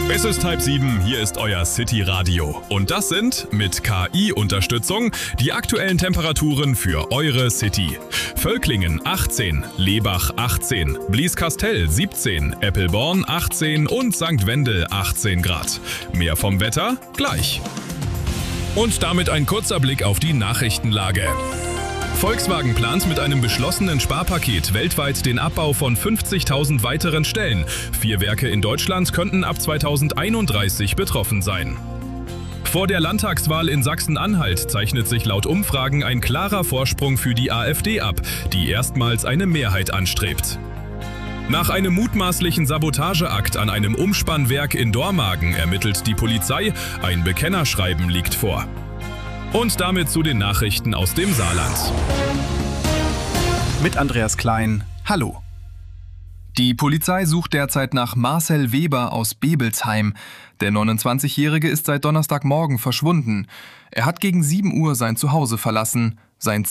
Es ist 6:30, hier ist euer City Radio. Und das sind, mit KI-Unterstützung, die aktuellen Temperaturen für eure City. Völklingen 18, Lebach 18, Blieskastel 17, Eppelborn 18 und St. Wendel 18 Grad. Mehr vom Wetter gleich. Und damit ein kurzer Blick auf die Nachrichtenlage. Volkswagen plant mit einem beschlossenen Sparpaket weltweit den Abbau von 50.000 weiteren Stellen. 4 Werke in Deutschland könnten ab 2031 betroffen sein. Vor der Landtagswahl in Sachsen-Anhalt zeichnet sich laut Umfragen ein klarer Vorsprung für die AfD ab, die erstmals eine Mehrheit anstrebt. Nach einem mutmaßlichen Sabotageakt an einem Umspannwerk in Dormagen ermittelt die Polizei, ein Bekennerschreiben liegt vor. Und damit zu den Nachrichten aus dem Saarland. Mit Andreas Klein, hallo. Die Polizei sucht derzeit nach Marcel Weber aus Bebelsheim. Der 29-Jährige ist seit Donnerstagmorgen verschwunden. Er hat gegen 7 Uhr sein Zuhause verlassen. Sein